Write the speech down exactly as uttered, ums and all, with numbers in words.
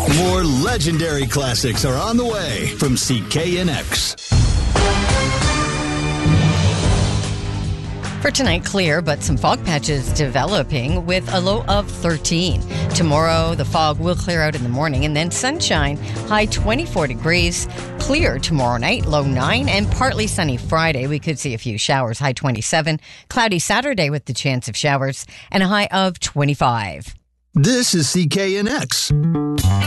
More legendary classics are on the way from C K N X. For tonight, clear, but some fog patches developing with a low of thirteen. Tomorrow, the fog will clear out in the morning and then sunshine, high twenty-four degrees. Clear tomorrow night, low nine, and partly sunny Friday. We could see a few showers, high twenty-seven. Cloudy Saturday with the chance of showers and a high of twenty-five. This is C K N X.